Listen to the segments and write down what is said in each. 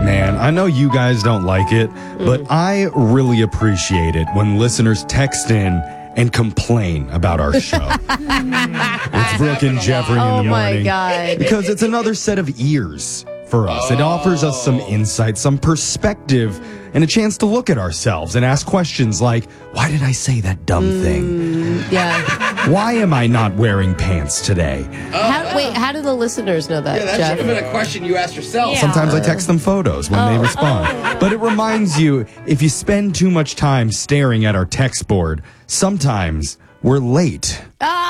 man, I know you guys don't like it, but I really appreciate it when listeners text in and complain about our show. It's Brooke and Jeffrey in the morning. Oh, my God. Because it's another set of ears for us. It offers us some insight, some perspective, and a chance to look at ourselves and ask questions like, why did I say that dumb thing? Yeah. Why am I not wearing pants today? How do the listeners know that, Yeah, that Jeff? should have been a question you asked yourself. Yeah. Sometimes I text them photos when they respond. But it reminds you, if you spend too much time staring at our text board, sometimes we're late.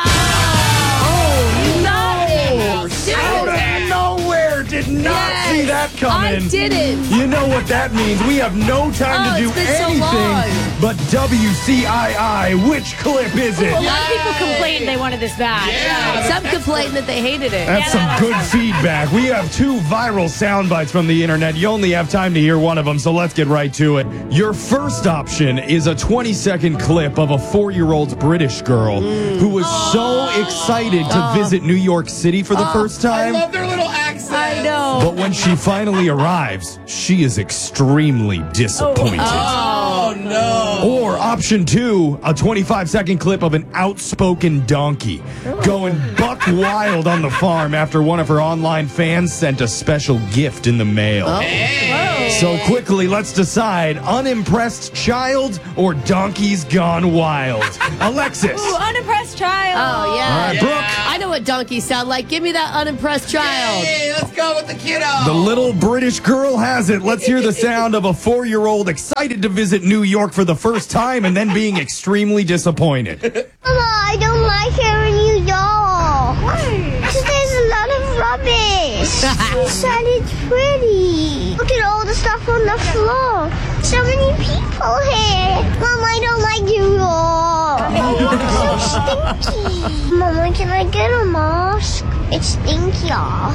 Did not see that coming. I didn't. You know what that means. We have no time to do it's been so anything long. but WCII. Which clip is it? A lot of people complained they wanted this back. Some complained that they hated it. That's some good feedback. We have 2 viral sound bites from the internet. You only have time to hear one of them, so let's get right to it. Your first option is a 20-second clip of a 4-year-old British girl who was so excited to visit New York City for the first time. I love their little accent. I know. But when she finally arrives, she is extremely disappointed. Oh, no. Or option 2, a 25-second clip of an outspoken donkey going buck wild on the farm after one of her online fans sent a special gift in the mail. So quickly, let's decide, unimpressed child or donkeys gone wild? Alexis. Ooh, unimpressed child. Oh, yeah. All right, Brooke. I know what donkeys sound like. Give me that unimpressed child. Hey, let's go with the kiddo. The little British girl has it. Let's hear the sound of a 4-year-old excited to visit New York for the first time and then being extremely disappointed. Mama, I don't like here in New York. Why? Because there's a lot of rubbish. You said it's pretty. Look at all the stuff on the floor. So many people here. Mom, I don't like New York. It's so stinky. Mama, can I get a mask? It's stinkier.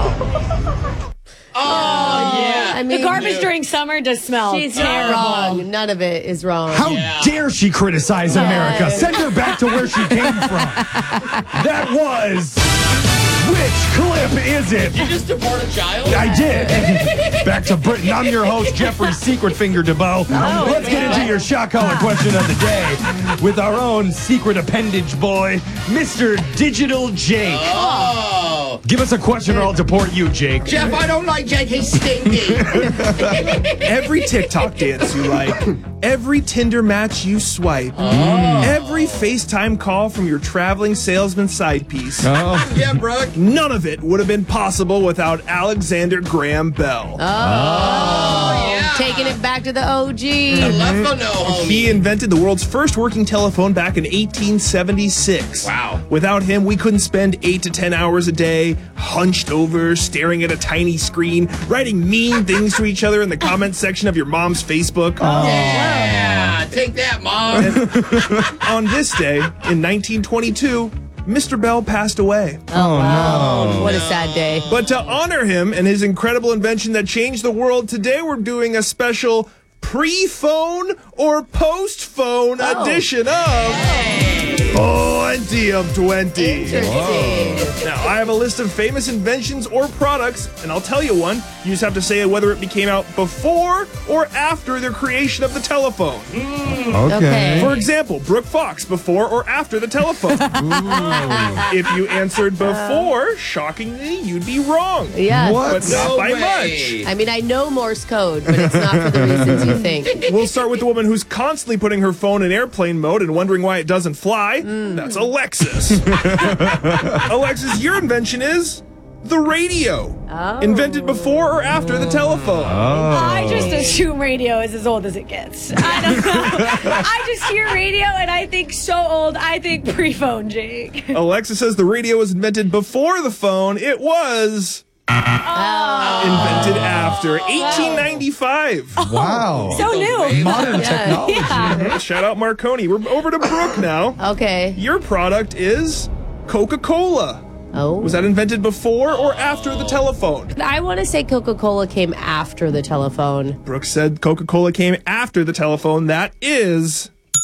Oh, yeah. I mean, The garbage during summer does smell she's not terrible. wrong. None of it is wrong. How dare she criticize America? Send her back to where she came from. That was... Which clip is it? You just deport a child? I did. Back to Britain. I'm your host, Jeffrey Secret Finger DeBow. Let's get into your shot collar question of the day with our own secret appendage boy, Mr. Digital Jake. Oh. Give us a question or I'll deport you, Jake. Jeff, I don't like Jake. He's stinky. Every TikTok dance you like, every Tinder match you swipe, every FaceTime call from your traveling salesman side piece. Yeah, Brooke. None of it would have been possible without Alexander Graham Bell. Yeah. Taking it back to the OG. Left no, homie. He invented the world's first working telephone back in 1876. Wow. Without him, we couldn't spend 8 to 10 hours a day hunched over, staring at a tiny screen, writing mean things to each other in the comment section of your mom's Facebook. Yeah. Take that, Mom. On this day, in 1922, Mr. Bell passed away. Oh, what a sad day. But to honor him and his incredible invention that changed the world, today we're doing a special pre-phone or post-phone edition of Plenty of 20. Interesting. Now, I have a list of famous inventions or products, and I'll tell you one. You just have to say whether it became out before or after the creation of the telephone. Okay. For example, Brooke Fox, before or after the telephone. If you answered before, shockingly, you'd be wrong. Yes. But not No by way. much. I mean, I know Morse code, but it's not for the reasons you think. We'll start with the woman who's constantly putting her phone in airplane mode and wondering why it doesn't fly. That's Alexis. Alexis, your invention is the radio. Invented before or after the telephone? I just assume radio is as old as it gets. I don't know. I just hear radio and I think so old. I think pre-phone, Jake. Alexis says the radio was invented before the phone. It was invented after 1895. Wow. So new. Modern technology. Yeah. Shout out Marconi. We're over to Brooke now. Okay. Your product is Coca-Cola. Oh. Was that invented before or after the telephone? I want to say Coca-Cola came after the telephone. Brooke said Coca-Cola came after the telephone. That is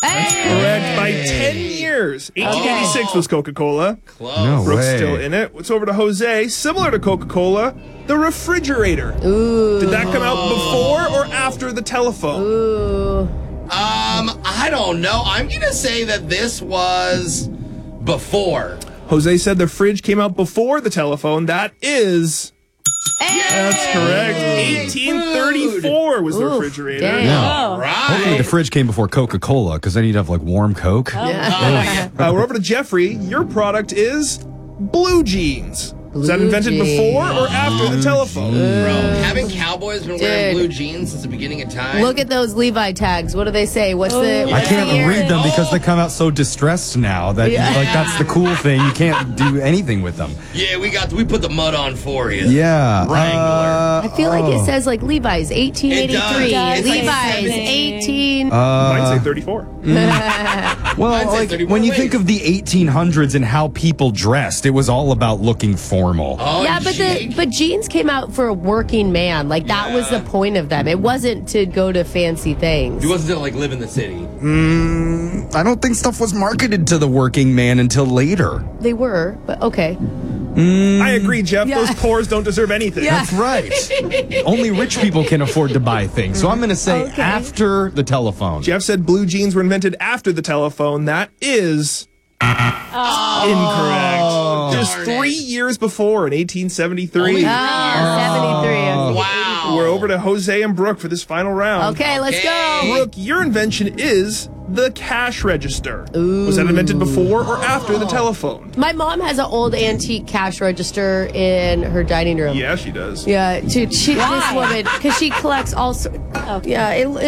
Correct by 10 years. 1886 was Coca-Cola. Close. No Brooke's way. still in it. It's over to Jose. Similar to Coca-Cola, the refrigerator. Ooh. Did that come out before or after the telephone? Ooh. I don't know. I'm going to say that this was before. Jose said the fridge came out before the telephone. That is... That's correct. 1834 was the refrigerator. Dang. All Hopefully right. the fridge came before Coca-Cola, because then you'd have like warm Coke. Oh, yeah. We're over to Jeffrey. Your product is blue jeans. Was that Blue invented jeans. before or after the telephone? Bro, haven't cowboys been wearing Dude. blue jeans since the beginning of time? Look at those Levi tags. What do they say? What's the? I What's can't the year? read them because they come out so distressed now that like that's the cool thing. You can't do anything with them. Yeah, we put the mud on for you. Yeah. Wrangler. I feel like it says like Levi's 1883. It does. It's like Levi's 70. 18. Might say 34. Well, I'd say like 34 when you ways. think of the 1800s and how people dressed, it was all about looking formal. Oh, Yeah, but jeans came out for a working man. Like that was the point of them. It wasn't to go to fancy things. He wasn't to like live in the city. I don't think stuff was marketed to the working man until later. They were, but okay. I agree, Jeff. Yeah. Those pores don't deserve anything. Yeah. That's right. Only rich people can afford to buy things. So I'm going to say Okay. after the telephone. Jeff said blue jeans were invented after the telephone. That is incorrect. Just Darn 3 it. years before in 1873. Ah, 73. Wow. We're over to Jose and Brooke for this final round. Okay, let's go. Brooke, your invention is the cash register. Was that invented before or after the telephone? My mom has an old antique cash register in her dining room. Yeah, she does. Yeah, dude, this woman, because she collects all sorts. Yeah,